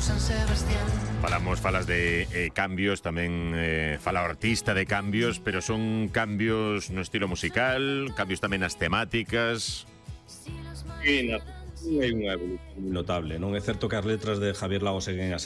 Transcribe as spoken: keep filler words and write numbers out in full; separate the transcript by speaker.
Speaker 1: Falamos, falas de eh, cambios, tamén eh, fala o artista de cambios, pero son cambios no estilo musical, cambios tamén nas temáticas.
Speaker 2: Sí, na hai unha evolución notable, non é certo que as letras de Javier Lago seguen a